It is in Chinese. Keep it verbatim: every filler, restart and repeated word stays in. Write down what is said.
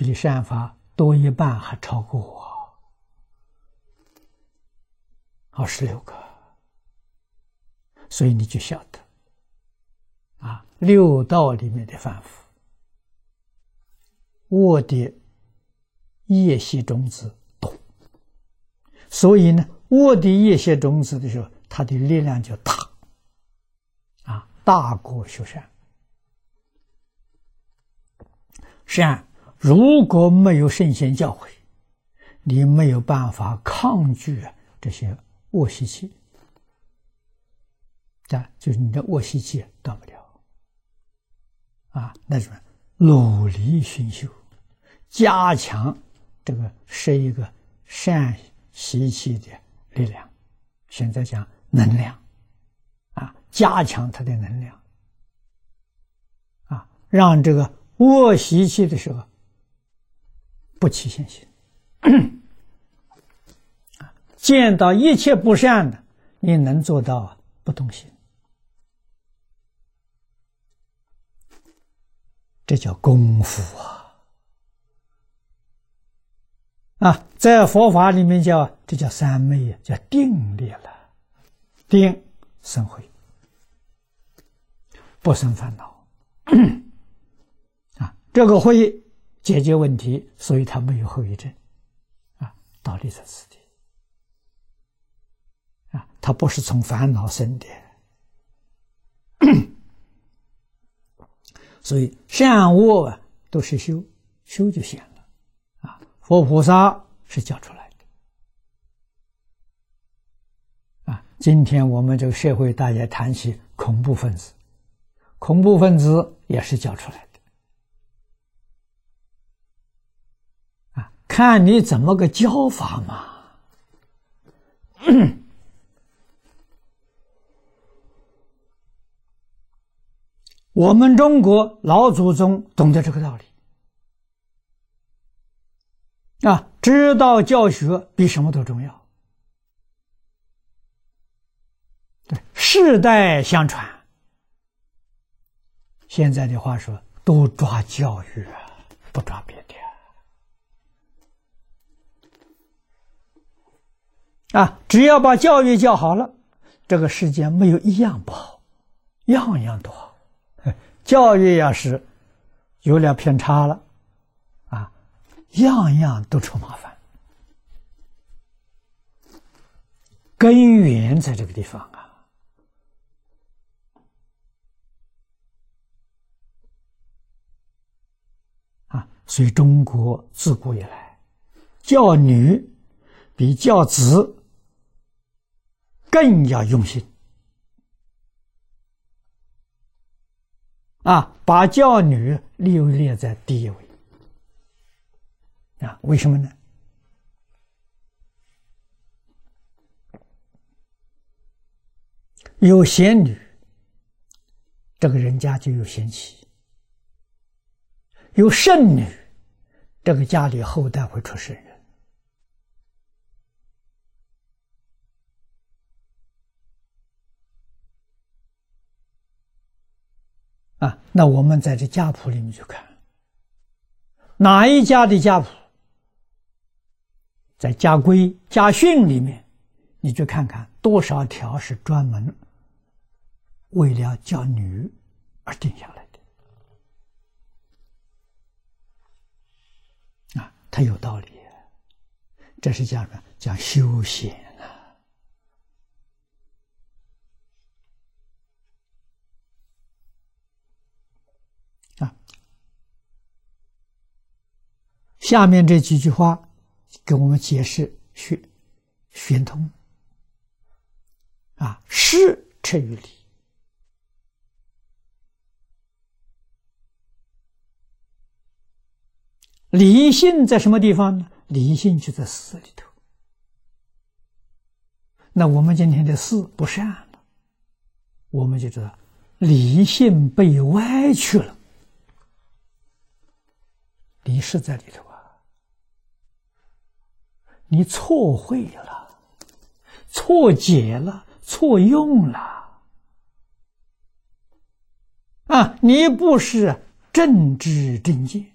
比善法多一半还超过我，二十六个。所以你就晓得啊，六道里面的凡夫，我的业习种子多，所以呢，我的业习种子的时候，它的力量就大啊，大过修善。善如果没有圣贤教诲，你没有办法抗拒这些恶习气，啊，就是你的恶习气断不了啊。那种努力熏修，加强这个是一个善习气的力量，现在讲能量啊，加强它的能量啊，让这个恶习气的时候不起现行。见到一切不善的，你能做到不动心，这叫功夫啊！啊，在佛法里面叫这叫三昧，叫定力了。定生慧，不生烦恼。啊，这个慧解决问题，所以它没有后遗症。啊，道理在此地。啊，它不是从烦恼生的。所以善恶啊，都是修，修就显了。啊，佛菩萨是教出来的。啊，今天我们这个社会大家谈起恐怖分子，恐怖分子也是教出来的。啊，看你怎么个教法嘛。我们中国老祖宗懂得这个道理啊，知道教学比什么都重要。对，世代相传。现在的话说，都抓教育啊，不抓别的啊。只要把教育教好了，这个世界没有一样不好，样样都好。教育要是有了偏差了啊，样样都出麻烦。根源在这个地方啊。啊，所以中国自古以来，教女比教子更要用心。啊，把教女列列在第一位啊？为什么呢？有贤女，这个人家就有贤妻；有圣女，这个家里后代会出圣人。啊，那我们在这家谱里面去看，哪一家的家谱，在家规家训里面，你去看看多少条是专门为了教女而定下来的。啊，它有道理，这是讲什么？讲修贤啊。下面这几句话给我们解释玄玄通啊，事彻于理，理性在什么地方呢？理性就在事里头。那我们今天的事不善了，我们就知道理性被歪曲了，理是在里头啊。你错会了，错解了，错用了啊！你不是正知正见